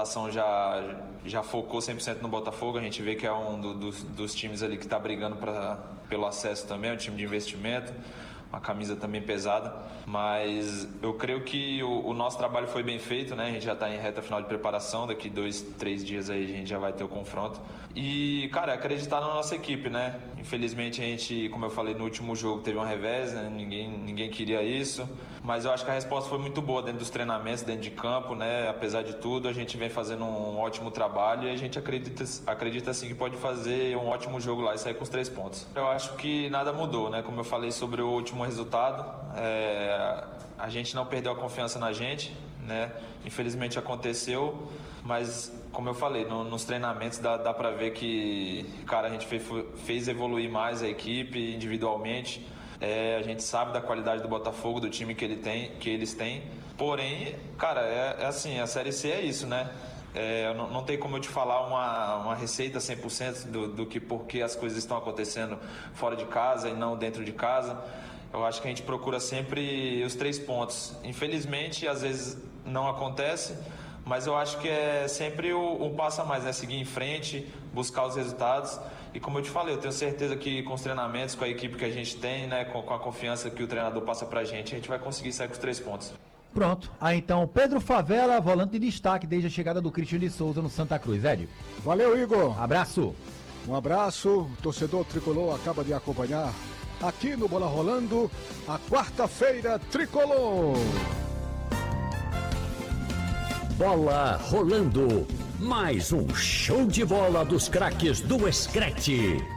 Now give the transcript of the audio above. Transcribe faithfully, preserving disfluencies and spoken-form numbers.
renovação já, já focou cem por cento no Botafogo. A gente vê que é um do, dos, dos times ali que está brigando pra, pelo acesso também, é um time de investimento, uma camisa também pesada, mas eu creio que o, o nosso trabalho foi bem feito, né? A gente já está em reta final de preparação, daqui dois, três dias aí a gente já vai ter o confronto. E, cara, acreditar na nossa equipe, né? Infelizmente a gente, como eu falei no último jogo, teve um revés, né? Ninguém, ninguém queria isso, mas eu acho que a resposta foi muito boa dentro dos treinamentos, dentro de campo, né? Apesar de tudo, a gente vem fazendo um ótimo trabalho e a gente acredita, acredita sim que pode fazer um ótimo jogo lá e sair com os três pontos. Eu acho que nada mudou, né? Como eu falei sobre o último resultado, é, a gente não perdeu a confiança na gente, né? Infelizmente aconteceu, mas como eu falei, no, nos treinamentos dá, dá pra ver que, cara, a gente fez, fez evoluir mais a equipe individualmente. É, a gente sabe da qualidade do Botafogo, do time que, ele tem, que eles têm, porém, cara, é, é assim, a Série C é isso, né? É, não, não tem como eu te falar uma, uma receita cem por cento do, do que porque as coisas estão acontecendo fora de casa e não dentro de casa. Eu acho que a gente procura sempre os três pontos. Infelizmente, às vezes não acontece, mas eu acho que é sempre o, o passo a mais, né? Seguir em frente, buscar os resultados. E como eu te falei, eu tenho certeza que com os treinamentos, com a equipe que a gente tem, né? Com, com a confiança que o treinador passa pra gente, a gente vai conseguir sair com os três pontos. Pronto. Aí então, Pedro Favela, volante de destaque desde a chegada do Christian de Souza no Santa Cruz. Ed. Valeu, Igor. Abraço. Um abraço. O torcedor tricolor acaba de acompanhar aqui no Bola Rolando a quarta-feira tricolor. Bola Rolando. Mais um show de bola dos craques do Screte.